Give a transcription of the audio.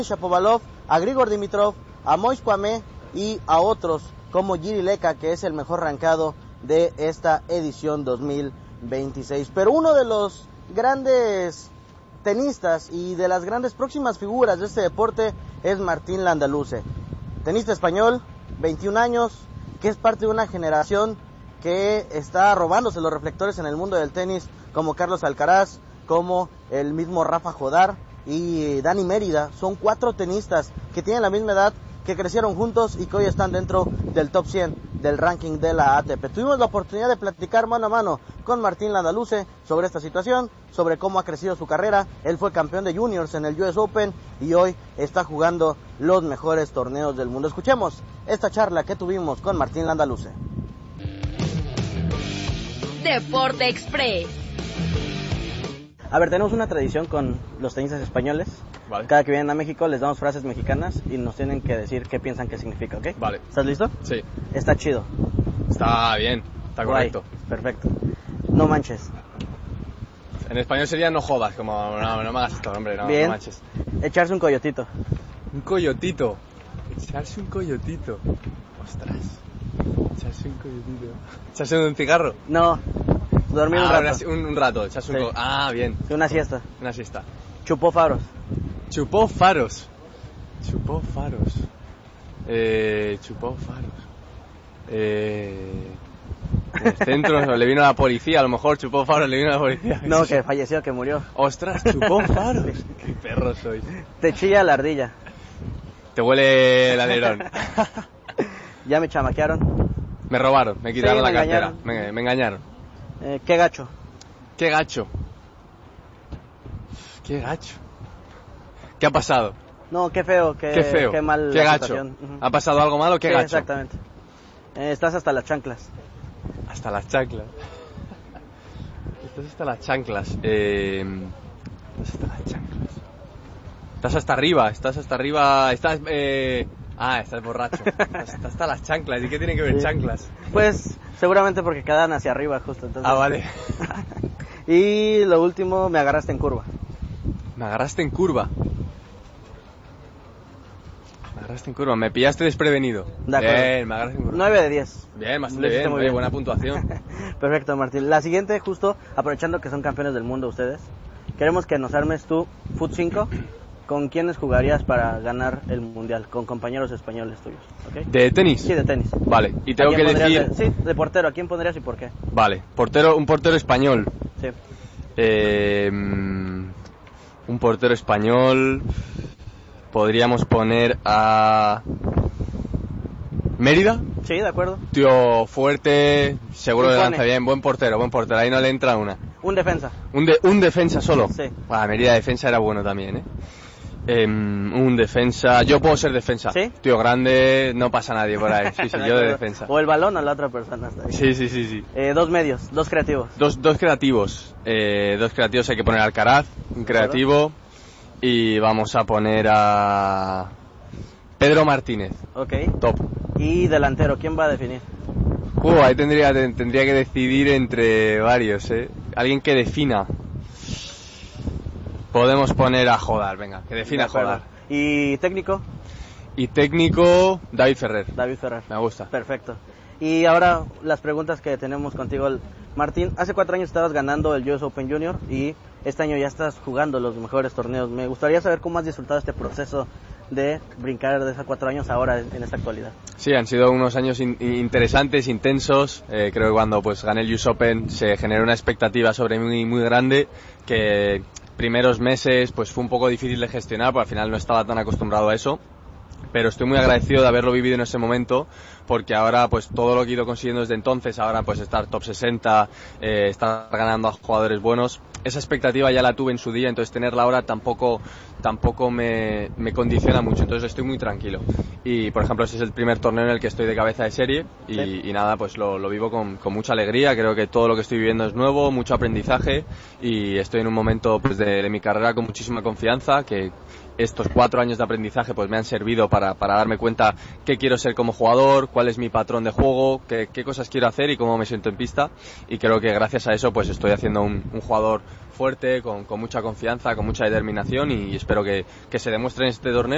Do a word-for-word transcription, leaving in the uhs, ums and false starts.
Shapovalov, a Grigor Dimitrov, a Moise Kwame y a otros como Jiri Leka, que es el mejor rankado de esta edición dos mil veintiséis. Pero uno de los grandes tenistas y de las grandes próximas figuras de este deporte es Martín Landaluce, tenista español, veintiún años, que es parte de una generación que está robándose los reflectores en el mundo del tenis, como Carlos Alcaraz, como el mismo Rafa Jodar y Dani Mérida. Son cuatro tenistas que tienen la misma edad, que crecieron juntos y que hoy están dentro del top cien del ranking de la A T P. Tuvimos la oportunidad de platicar mano a mano con Martín Landaluce sobre esta situación, sobre cómo ha crecido su carrera. Él fue campeón de juniors en el U S Open y hoy está jugando los mejores torneos del mundo. Escuchemos esta charla que tuvimos con Martín Landaluce. Deporte Express. A ver, tenemos una tradición con los tenistas españoles. Vale. Cada que vienen a México les damos frases mexicanas y nos tienen que decir qué piensan que significa, ¿ok? Vale. ¿Estás listo? Sí. Está chido. Está bien, está correcto. Guay. Perfecto. No manches. En español sería no jodas, como no, no me hagas esto, hombre, no, Bien. no manches. Echarse un coyotito. Un coyotito. Echarse un coyotito. Ostras. Echarse un coyotito. Echarse un cigarro. No. Dormir ah, un rato. Un, un rato, echarse Sí. un co- Ah, bien. Una siesta. Una siesta. Chupó faros. Chupó faros. Chupó faros. Eh, chupó faros. Eh... En el centro le vino la policía, a lo mejor chupó faros, le vino la policía. No, que falleció, que murió. Ostras, chupó faros. Qué perro soy. Te chilla la ardilla. Te huele el alerón. Ya me chamaquearon. Me robaron, me quitaron Sí, la me cartera. engañaron. Me, me engañaron. Eh, qué gacho. Qué gacho. Qué gacho. ¿Qué ha pasado? No, qué feo. Qué, Qué feo. Qué mal. Qué la gacho. situación. Ujú. ¿Ha pasado algo malo? Qué Sí, gacho. exactamente. Eh, estás hasta las chanclas. Hasta las chanclas. Estás hasta las chanclas. Eh... Estás hasta las chanclas. Estás hasta arriba, estás hasta arriba. Estás. Eh... Ah, estás borracho. Estás, estás hasta las chanclas. ¿Y qué tienen que ver Sí. chanclas? Pues seguramente porque quedan hacia arriba justo. Entonces. Ah, vale. Y lo último, me agarraste en curva. Me agarraste en curva. Me agarraste en curva. Me pillaste desprevenido. De acuerdo. Bien, me agarraste en curva. nueve de diez. Bien, Lo bastante hiciste bien. muy Oye, bien. buena puntuación. Perfecto, Martín. La siguiente, justo aprovechando que son campeones del mundo ustedes, queremos que nos armes tú Fut cinco. ¿Con quiénes jugarías para ganar el mundial? Con compañeros españoles tuyos, ¿ok? ¿De tenis? Sí, de tenis. Vale, y tengo ¿A que quién pondrías decir... de- sí, de portero. ¿A quién pondrías y por qué? Vale, portero, un portero español. Sí. Eh, mm, un portero español. Podríamos poner a... ¿Mérida? Sí, de acuerdo. Tío fuerte, seguro que Impone. lanza bien, buen portero, buen portero, ahí no le entra una. Un defensa. Un, de, un defensa solo. Sí. Ah, Mérida defensa era bueno también, ¿eh? Eh, un defensa, yo puedo ser defensa. ¿Sí? Tío grande, no pasa nadie por ahí. Sí, sí, De yo de acuerdo. defensa. O el balón a la otra persona. Está bien. Sí, sí, sí, sí. Eh, dos medios, dos creativos. Dos, dos creativos. Eh, dos creativos hay que poner a Alcaraz, un creativo. Y vamos a poner a Pedro Martínez, Ok. top. Y delantero, ¿quién va a definir? Uh, ahí tendría, te- tendría que decidir entre varios, ¿eh? Alguien que defina. Podemos poner a Jodar, venga, que defina De a acuerdo. Jodar. Y técnico, Y técnico, David Ferrer. David Ferrer. Me gusta. Perfecto. Y ahora las preguntas que tenemos contigo, Martín. Hace cuatro años estabas ganando el U S Open Junior y este año ya estás jugando los mejores torneos. Me gustaría saber cómo has disfrutado este proceso de brincar de esos cuatro años ahora en, en esta actualidad. Sí, han sido unos años in- interesantes, intensos. Eh, creo que cuando pues gané el U S Open se generó una expectativa sobre mí muy grande que primeros meses pues fue un poco difícil de gestionar, porque al final no estaba tan acostumbrado a eso. Pero estoy muy agradecido de haberlo vivido en ese momento, porque ahora pues todo lo que he ido consiguiendo desde entonces, ahora pues estar top sesenta, eh, estar ganando a jugadores buenos, esa expectativa ya la tuve en su día, entonces tenerla ahora tampoco tampoco me, me condiciona mucho, entonces estoy muy tranquilo. Y por ejemplo ese es el primer torneo en el que estoy de cabeza de serie y, Sí. y nada, pues lo, lo vivo con, con mucha alegría, creo que todo lo que estoy viviendo es nuevo, mucho aprendizaje y estoy en un momento pues de, de mi carrera con muchísima confianza, que estos cuatro años de aprendizaje pues me han servido para, para darme cuenta qué quiero ser como jugador, cuál es mi patrón de juego, qué, qué cosas quiero hacer y cómo me siento en pista, y creo que gracias a eso pues estoy haciendo un, un jugador fuerte, con, con mucha confianza, con mucha determinación, y espero que, que se demuestre en este torneo.